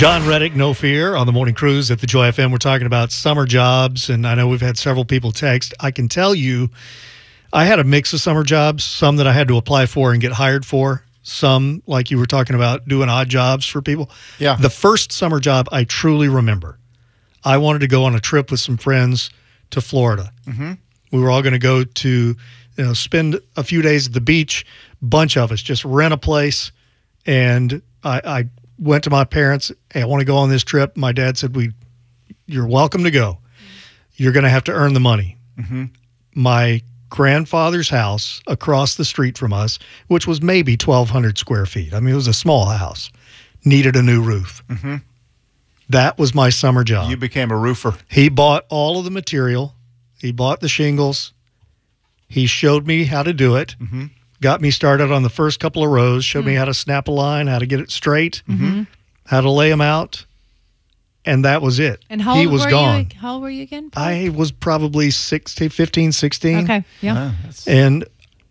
John Reddick, No Fear, on the Morning Cruise at the Joy FM. We're talking about summer jobs, and I know we've had several people text. I can tell you, I had a mix of summer jobs, some that I had to apply for and get hired for, some, like you were talking about, doing odd jobs for people. Yeah. The first summer job I truly remember, I wanted to go on a trip with some friends to Florida. Mm-hmm. We were all going to go to, spend a few days at the beach, bunch of us, just rent a place, and I went to my parents, hey, I want to go on this trip. My dad said, you're welcome to go. You're going to have to earn the money. Mm-hmm. My grandfather's house across the street from us, which was maybe 1,200 square feet. I mean, it was a small house, needed a new roof. Mm-hmm. That was my summer job. You became a roofer. He bought all of the material. He bought the shingles. He showed me how to do it. Mm-hmm. Got me started on the first couple of rows, showed me how to snap a line, how to get it straight, how to lay them out, and that was it. And how old were you again, Paul? I was probably 15, 16. Okay, yeah. And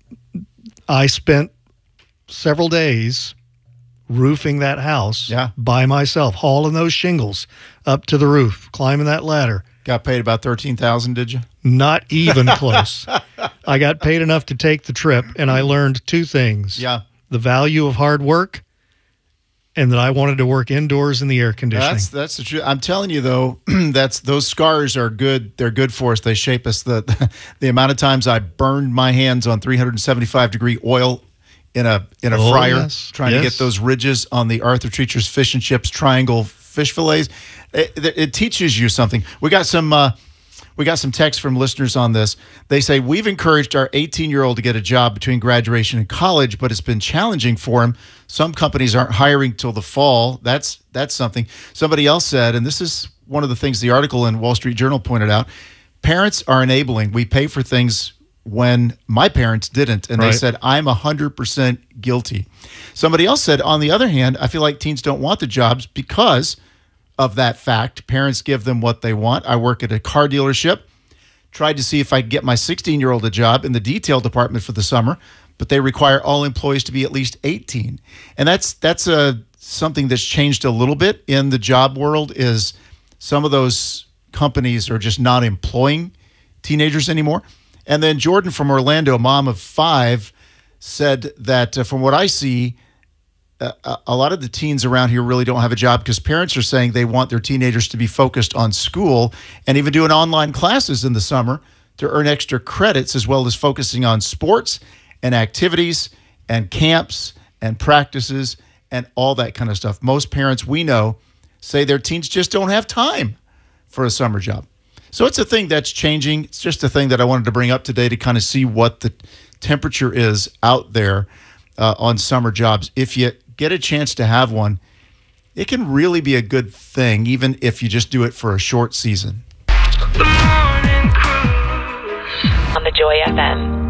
I spent several days roofing that house by myself, hauling those shingles up to the roof, climbing that ladder. Got paid about $13,000, did you? Not even close. I got paid enough to take the trip, and I learned two things. Yeah. The value of hard work, and that I wanted to work indoors in the air conditioning. That's the truth. I'm telling you, though, those scars are good. They're good for us. They shape us. The amount of times I burned my hands on 375-degree oil in a fryer trying to get those ridges on the Arthur Treacher's Fish and Chips triangle fish fillets. It teaches you something. We got some text from listeners on this. They say, we've encouraged our 18-year-old to get a job between graduation and college, but it's been challenging for him. Some companies aren't hiring till the fall. That's something. Somebody else said, and this is one of the things the article in Wall Street Journal pointed out, parents are enabling. We pay for things when my parents didn't, and they said, I'm 100% guilty. Somebody else said, on the other hand, I feel like teens don't want the jobs because of that fact. Parents give them what they want. I work at a car dealership. Tried to see if I could get my 16-year-old a job in the detail department for the summer, but they require all employees to be at least 18. And that's something that's changed a little bit in the job world is some of those companies are just not employing teenagers anymore. And then Jordan from Orlando, a mom of 5, said that from what I see, a lot of the teens around here really don't have a job because parents are saying they want their teenagers to be focused on school and even doing online classes in the summer to earn extra credits, as well as focusing on sports and activities and camps and practices and all that kind of stuff. Most parents we know say their teens just don't have time for a summer job. So it's a thing that's changing. It's just a thing that I wanted to bring up today to kind of see what the temperature is out there on summer jobs. If you get a chance to have one, it can really be a good thing, even if you just do it for a short season. The Morning Cruise on the Joy FM.